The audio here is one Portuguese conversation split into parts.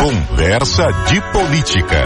Conversa de Política.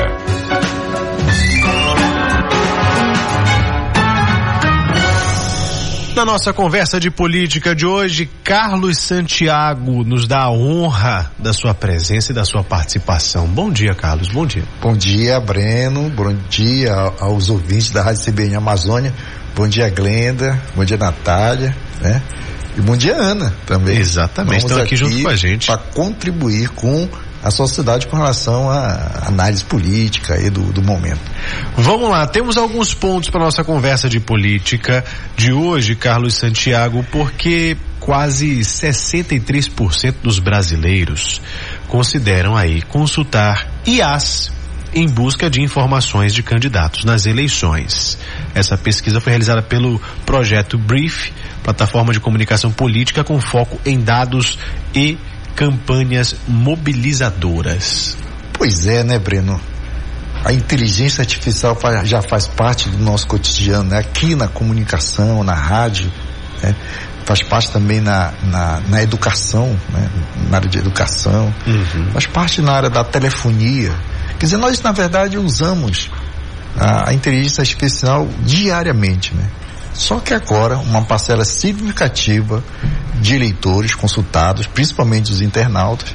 Na nossa conversa de política de hoje, Carlos Santiago nos dá a honra da sua presença e da sua participação. Bom dia, Carlos. Bom dia. Bom dia, Breno. Bom dia aos ouvintes da Rádio CBN Amazônia. Bom dia, Glenda. Bom dia, Natália, né? E bom dia, Ana, também. Exatamente, estão aqui junto com a gente para contribuir com a sociedade com relação à análise política aí do momento. Vamos lá, temos alguns pontos para nossa conversa de política de hoje, Carlos Santiago, porque quase 63% dos brasileiros consideram aí consultar IAs em busca de informações de candidatos nas eleições. Essa pesquisa foi realizada pelo projeto Brief, plataforma de comunicação política com foco em dados e campanhas mobilizadoras. Pois é, né, Breno? A inteligência artificial já faz parte do nosso cotidiano, né? Aqui na comunicação, na rádio, né? Faz parte também na educação, né? Na área de educação, faz parte na área da telefonia. Quer dizer, nós na verdade usamos a inteligência artificial diariamente, né? Só que agora uma parcela significativa de eleitores consultados, principalmente os internautas,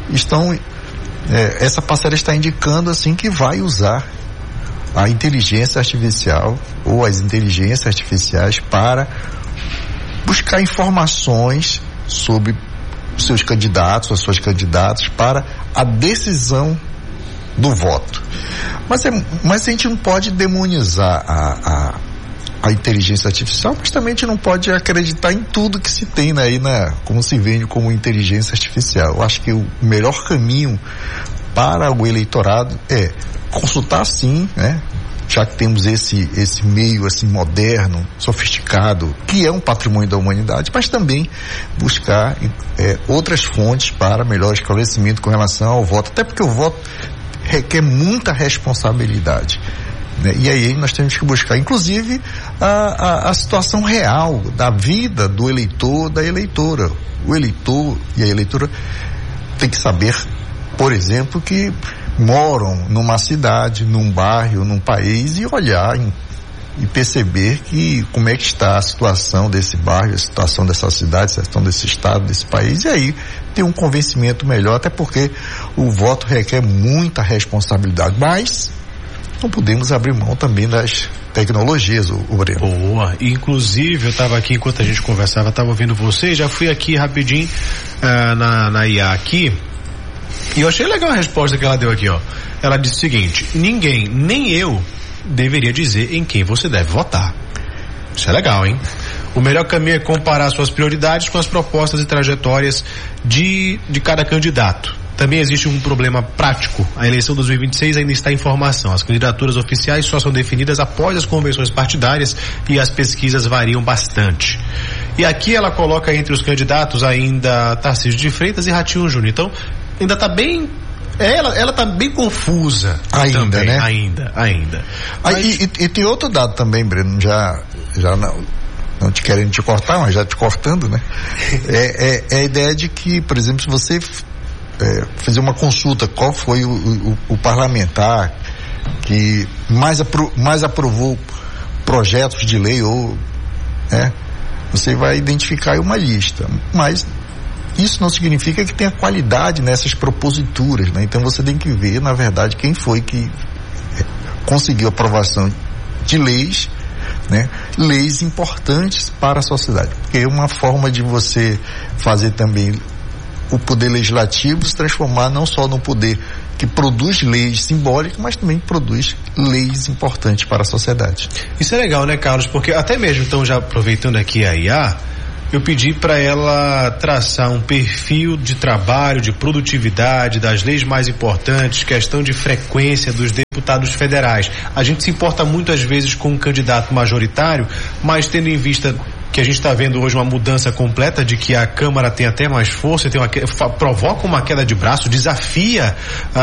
essa parcela está indicando assim que vai usar a inteligência artificial ou as inteligências artificiais para buscar informações sobre os seus candidatos, as suas candidatas, para a decisão do voto. Mas a gente não pode demonizar a inteligência artificial, mas também a gente não pode acreditar em tudo que se tem aí, como se vende como inteligência artificial. Eu acho que o melhor caminho para o eleitorado é consultar sim, né? Já que temos esse meio assim moderno, sofisticado, que é um patrimônio da humanidade, mas também buscar outras fontes para melhor esclarecimento com relação ao voto, até porque o voto requer muita responsabilidade, né? E aí nós temos que buscar, inclusive, a situação real da vida do eleitor, da eleitora. O eleitor e a eleitora tem que saber, por exemplo, que moram numa cidade, num bairro, num país, e olhar e perceber como é que está a situação desse bairro, a situação dessa cidade, a situação desse estado, desse país, e aí ter um convencimento melhor, até porque o voto requer muita responsabilidade, mas não podemos abrir mão também das tecnologias, o Breno. Boa, inclusive eu estava aqui enquanto a gente conversava, estava ouvindo você, já fui aqui rapidinho na IA aqui, e eu achei legal a resposta que ela deu aqui, ó. Ela disse o seguinte: ninguém, nem eu, deveria dizer em quem você deve votar. Isso é legal, hein? O melhor caminho é comparar suas prioridades com as propostas e trajetórias de cada candidato. Também existe um problema prático. A eleição 2026 ainda está em formação. As candidaturas oficiais só são definidas após as convenções partidárias e as pesquisas variam bastante. E aqui ela coloca entre os candidatos ainda Tarcísio de Freitas e Ratinho Júnior. Então, ainda está bem... Ela tá bem confusa. Ainda, também, né? Ainda. Mas... E tem outro dado também, Breno, já não te querendo te cortar, mas já te cortando, né? É a ideia de que, por exemplo, se você fazer uma consulta, qual foi o parlamentar que mais aprovou projetos de lei, ou, né? Você vai identificar aí uma lista, mas isso não significa que tenha qualidade nessas proposituras, né? Então você tem que ver, na verdade, quem foi que conseguiu aprovação de leis, né? Leis importantes para a sociedade, porque é uma forma de você fazer também o poder legislativo se transformar não só no poder que produz leis simbólicas, mas também produz leis importantes para a sociedade. Isso é legal, né, Carlos? Porque até mesmo, então, já aproveitando aqui a IA, eu pedi para ela traçar um perfil de trabalho, de produtividade, das leis mais importantes, questão de frequência dos deputados federais. A gente se importa muito às vezes com um candidato majoritário, mas tendo em vista que a gente está vendo hoje uma mudança completa de que a Câmara tem até mais força, provoca uma queda de braço, desafia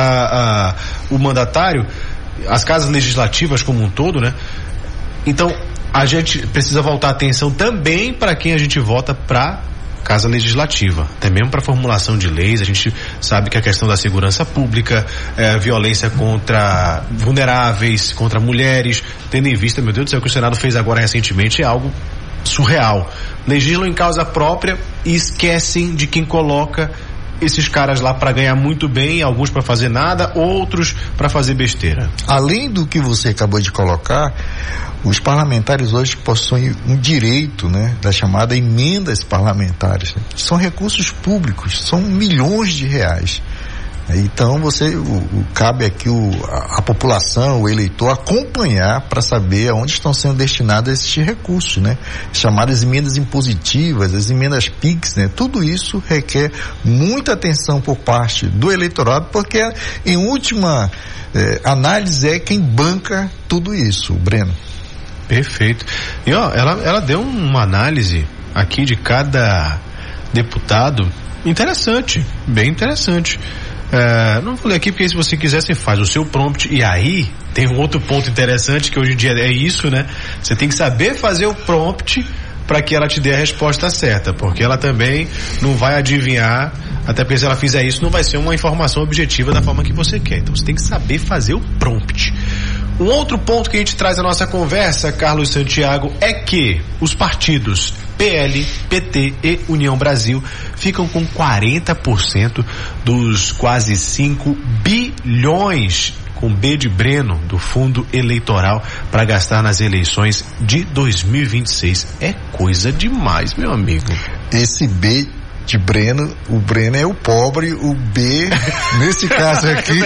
o mandatário, as casas legislativas como um todo, né? Então, a gente precisa voltar a atenção também para quem a gente vota para Casa Legislativa, até mesmo para formulação de leis. A gente sabe que a questão da segurança pública, violência contra vulneráveis, contra mulheres, tendo em vista, meu Deus do céu, que o Senado fez agora recentemente, é algo surreal. Legislam em causa própria e esquecem de quem coloca esses caras lá para ganhar muito bem, alguns para fazer nada, outros para fazer besteira. Além do que você acabou de colocar, os parlamentares hoje possuem um direito, né, da chamada emendas parlamentares, né? São recursos públicos, são milhões de reais. Então cabe aqui a população, o eleitor, acompanhar para saber aonde estão sendo destinados esses recursos, né? Chamadas emendas impositivas, as emendas PIX, né? Tudo isso requer muita atenção por parte do eleitorado, porque em última análise é quem banca tudo isso, Breno. Perfeito. E ela deu uma análise aqui de cada deputado interessante, bem interessante. Não vou ler aqui porque se você quiser você faz o seu prompt, e aí tem um outro ponto interessante que hoje em dia é isso, né? Você tem que saber fazer o prompt para que ela te dê a resposta certa, porque ela também não vai adivinhar, até porque se ela fizer isso não vai ser uma informação objetiva da forma que você quer. Então você tem que saber fazer o prompt. Um outro ponto que a gente traz na nossa conversa, Carlos Santiago, é que os partidos PL, PT e União Brasil ficam com 40% dos quase 5 bilhões, com B de Breno, do fundo eleitoral para gastar nas eleições de 2026. É coisa demais, meu amigo. Esse B de Breno, o Breno é o pobre, o B, nesse caso aqui,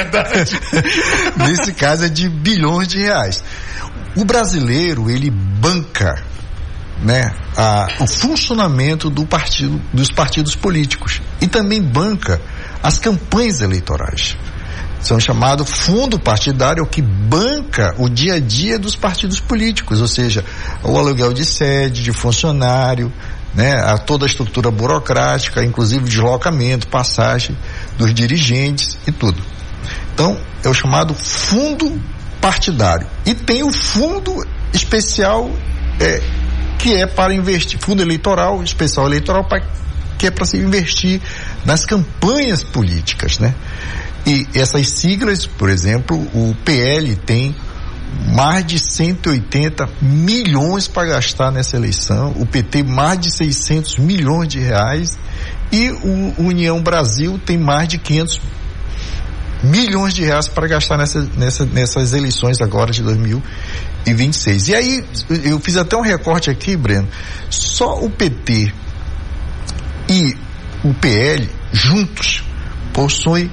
nesse caso é de bilhões de reais. O brasileiro, ele banca, né, o funcionamento dos partidos políticos e também banca as campanhas eleitorais. São chamados fundo partidário, que banca o dia a dia dos partidos políticos, ou seja, o aluguel de sede, de funcionário, né, toda a estrutura burocrática, inclusive deslocamento, passagem dos dirigentes e tudo. Então, é o chamado fundo partidário. E tem o fundo especial, que é para investir, fundo eleitoral, especial eleitoral, que é para se investir nas campanhas políticas, né? E essas siglas, por exemplo, o PL tem mais de 180 milhões para gastar nessa eleição, o PT mais de 600 milhões de reais e o União Brasil tem mais de 500 milhões de reais para gastar nessas eleições agora de 2026. E aí, eu fiz até um recorte aqui, Breno, só o PT e o PL juntos possuem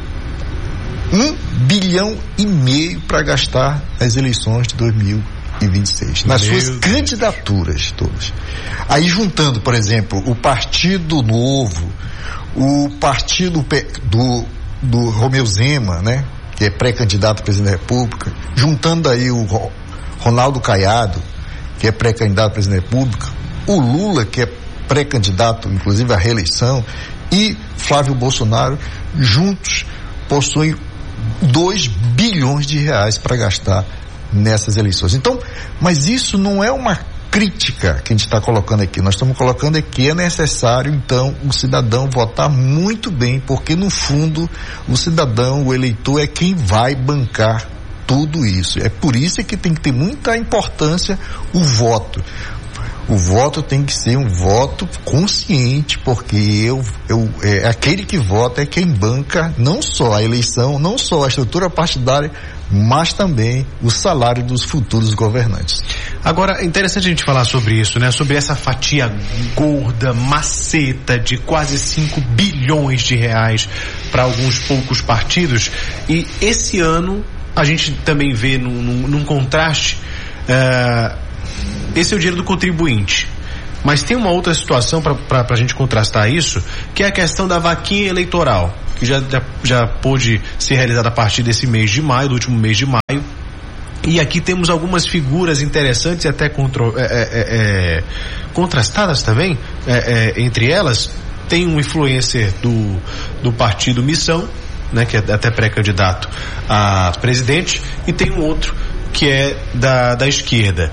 1,5 bilhão para gastar nas eleições de 2026, nas suas candidaturas todas. Aí juntando, por exemplo, o Partido Novo, o partido do Romeu Zema, né, que é pré-candidato a presidente da República, juntando aí o Ronaldo Caiado, que é pré-candidato a presidente da República, o Lula, que é pré-candidato, inclusive, à reeleição, e Flávio Bolsonaro, juntos possuem 2 bilhões de reais para gastar nessas eleições. Então, mas isso não é uma crítica que a gente está colocando aqui. Nós estamos colocando aqui que é necessário, então, o cidadão votar muito bem, porque no fundo o cidadão, o eleitor, é quem vai bancar tudo isso. É por isso que tem que ter muita importância o voto. O voto tem que ser um voto consciente, porque aquele que vota é quem banca não só a eleição, não só a estrutura partidária, mas também o salário dos futuros governantes. Agora, é interessante a gente falar sobre isso, né? Sobre essa fatia gorda, maceta de quase 5 bilhões de reais para alguns poucos partidos. E esse ano a gente também vê num contraste. Esse é o dinheiro do contribuinte. Mas tem uma outra situação para a gente contrastar isso, que é a questão da vaquinha eleitoral, que já pôde ser realizada a partir desse mês de maio, do último mês de maio. E aqui temos algumas figuras interessantes e até contrastadas também. Entre elas, tem um influencer do partido Missão, né, que é até pré-candidato a presidente, e tem um outro que é da esquerda.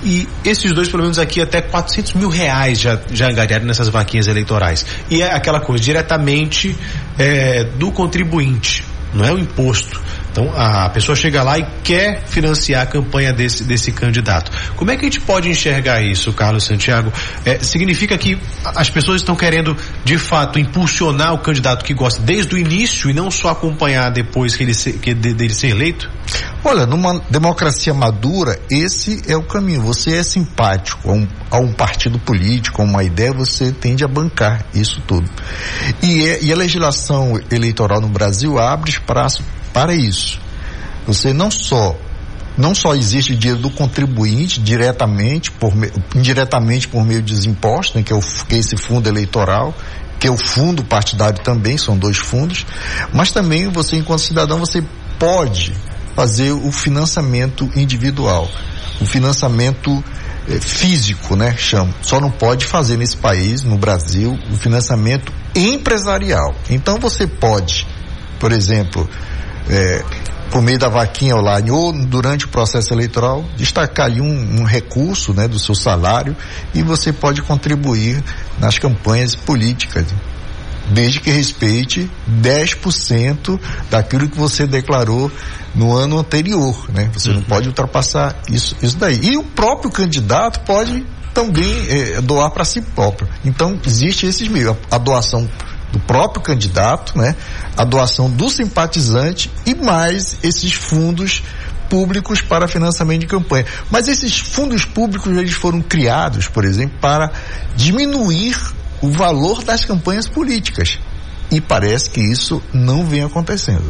E esses dois, pelo menos aqui, até R$400 mil já angariaram nessas vaquinhas eleitorais. E é aquela coisa, diretamente do contribuinte, não é o imposto. Então a pessoa chega lá e quer financiar a campanha desse candidato. Como é que a gente pode enxergar isso, Carlos Santiago? Significa que as pessoas estão querendo, de fato, impulsionar o candidato que gosta desde o início e não só acompanhar depois dele ser eleito? Olha, numa democracia madura, esse é o caminho. Você é simpático a um partido político, a uma ideia, você tende a bancar isso tudo. E a legislação eleitoral no Brasil abre espaço para isso. Você não só existe dinheiro do contribuinte indiretamente por meio dos impostos, né, que é esse fundo eleitoral, que é o fundo partidário também, são dois fundos, mas também você, enquanto cidadão, você pode fazer o financiamento individual, o financiamento físico, né, chama. Só não pode fazer nesse país, no Brasil, o financiamento empresarial. Então você pode, por exemplo, por meio da vaquinha online ou durante o processo eleitoral, destacar ali um recurso, né, do seu salário, e você pode contribuir nas campanhas políticas, desde que respeite 10% daquilo que você declarou no ano anterior, né? Você não pode ultrapassar isso daí. E o próprio candidato pode também doar para si próprio. Então, existe esses meios, a doação do próprio candidato, né? A doação do simpatizante e mais esses fundos públicos para financiamento de campanha. Mas esses fundos públicos, eles foram criados, por exemplo, para diminuir o valor das campanhas políticas. E parece que isso não vem acontecendo.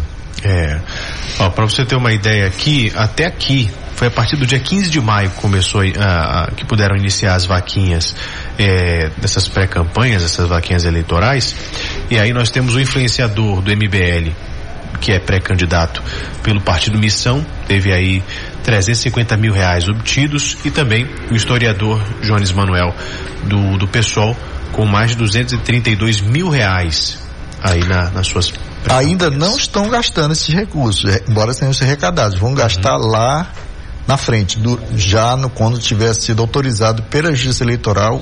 Para você ter uma ideia aqui, até aqui, foi a partir do dia 15 de maio que começou que puderam iniciar as vaquinhas dessas pré-campanhas, essas vaquinhas eleitorais. E aí nós temos o influenciador do MBL, que é pré-candidato pelo Partido Missão, teve aí R$350 mil obtidos, e também o historiador Jones Manuel do PSOL, com mais de R$232 mil aí nas suas... Ainda não estão gastando esses recursos, embora tenham sido arrecadados, vão gastar lá na frente, quando tiver sido autorizado pela Justiça Eleitoral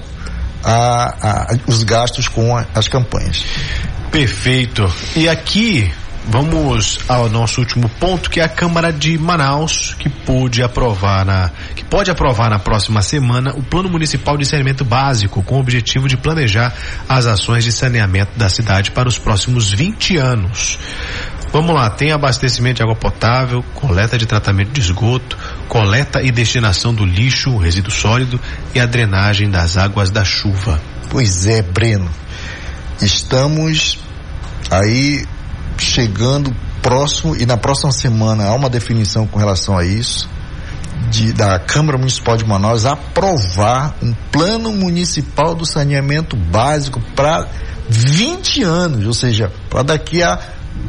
os gastos com as campanhas. Perfeito. E aqui vamos ao nosso último ponto, que é a Câmara de Manaus, que pode aprovar na próxima semana o Plano Municipal de Saneamento Básico, com o objetivo de planejar as ações de saneamento da cidade para os próximos 20 anos. Vamos lá, tem abastecimento de água potável, coleta de tratamento de esgoto, coleta e destinação do lixo, resíduo sólido, e a drenagem das águas da chuva. Pois é, Breno, estamos aí chegando próximo, e na próxima semana há uma definição com relação a isso, da Câmara Municipal de Manaus aprovar um plano municipal do saneamento básico para 20 anos, ou seja, para daqui a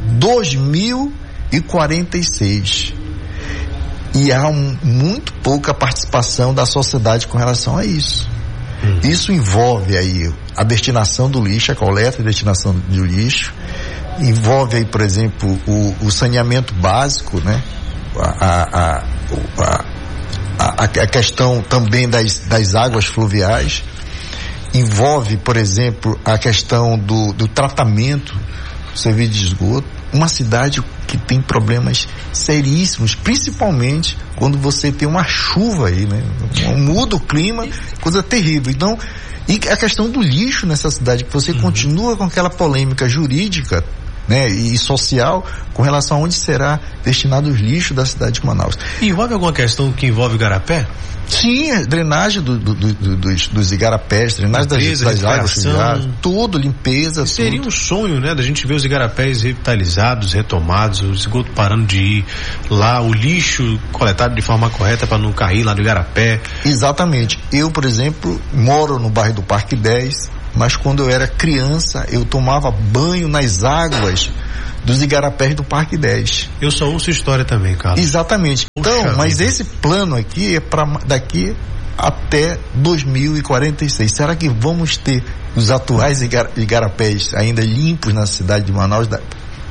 2046. E há muito pouca participação da sociedade com relação a isso. Isso envolve aí a destinação do lixo, a coleta e destinação do lixo, envolve aí, por exemplo, o saneamento básico, né? A questão também das águas fluviais, envolve, por exemplo, a questão do tratamento do serviço de esgoto. Uma cidade que tem problemas seríssimos, principalmente quando você tem uma chuva aí, né? Muda o clima, coisa terrível. Então, e a questão do lixo nessa cidade, que você continua com aquela polêmica jurídica, né, e social com relação a onde será destinado os lixos da cidade de Manaus. E envolve alguma questão que envolve o igarapé? Sim, drenagem dos igarapés, drenagem das águas fluviais, tudo, limpeza. Seria um sonho, né, da gente ver os igarapés revitalizados, retomados, o esgoto parando de ir lá, o lixo coletado de forma correta para não cair lá no igarapé. Exatamente. Eu, por exemplo, moro no bairro do Parque 10, mas quando eu era criança, eu tomava banho nas águas dos igarapés do Parque 10. Eu só ouço história também, Carlos. Exatamente. Então, mas esse plano aqui é para daqui até 2046. Será que vamos ter os atuais igarapés ainda limpos na cidade de Manaus?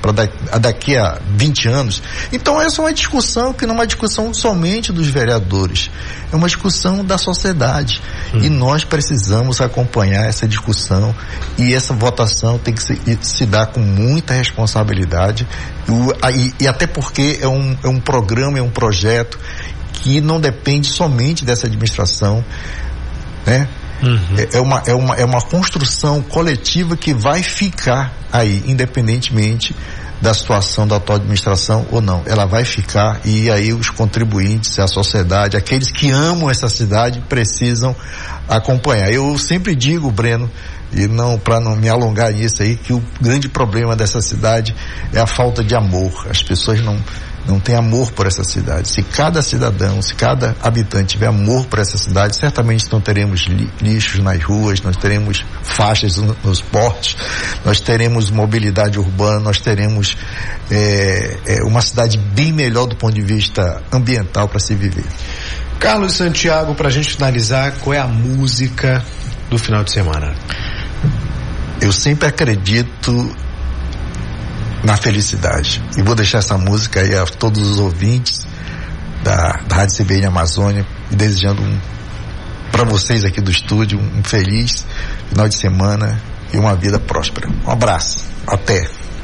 para daqui a 20 anos. Então essa é uma discussão que não é uma discussão somente dos vereadores, é uma discussão da sociedade. E nós precisamos acompanhar essa discussão, e essa votação tem que se dar com muita responsabilidade, e até porque é um programa, é um projeto que não depende somente dessa administração, né? É uma construção coletiva que vai ficar aí, independentemente da situação da atual administração ou não. Ela vai ficar, e aí os contribuintes, a sociedade, aqueles que amam essa cidade precisam acompanhar. Eu sempre digo, Breno, e não, para não me alongar nisso aí, que o grande problema dessa cidade é a falta de amor. As pessoas não tem amor por essa cidade. Se cada cidadão, se cada habitante tiver amor por essa cidade, certamente não teremos lixos nas ruas, nós teremos faixas nos portos, nós teremos mobilidade urbana, nós teremos uma cidade bem melhor do ponto de vista ambiental para se viver. Carlos Santiago, para a gente finalizar, qual é a música do final de semana? Eu sempre acredito na felicidade. E vou deixar essa música aí a todos os ouvintes da Rádio CBN Amazônia, e desejando para vocês aqui do estúdio um feliz final de semana e uma vida próspera. Um abraço. Até.